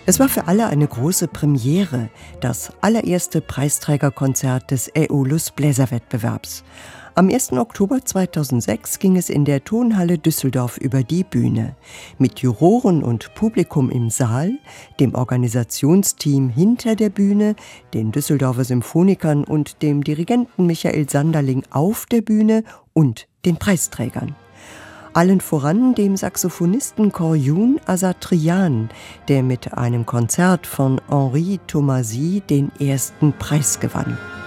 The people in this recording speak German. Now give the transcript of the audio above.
Es war für alle eine große Premiere, das allererste Preisträgerkonzert des Aeolus Bläserwettbewerbs. Am 1. Oktober 2006 ging es in der Tonhalle Düsseldorf über die Bühne. Mit Juroren und Publikum im Saal, dem Organisationsteam hinter der Bühne, den Düsseldorfer Symphonikern und dem Dirigenten Michael Sanderling auf der Bühne und den Preisträgern. Allen voran dem Saxophonisten Koryun Asatriyan, der mit einem Konzert von Henri Thomasy den ersten Preis gewann.